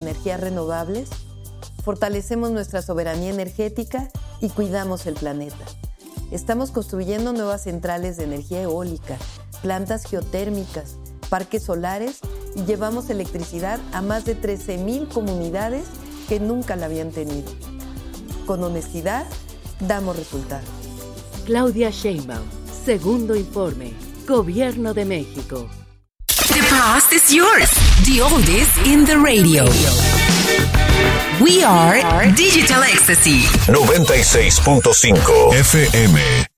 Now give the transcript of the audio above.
energías renovables, fortalecemos nuestra soberanía energética y cuidamos el planeta. Estamos construyendo nuevas centrales de energía eólica, plantas geotérmicas, parques solares y llevamos electricidad a más de 13,000 comunidades que nunca la habían tenido. Con honestidad, damos resultados. Claudia Sheinbaum, segundo informe, Gobierno de México. The past is yours. The oldest in the radio. We are Digital Ecstasy. 96.5 FM.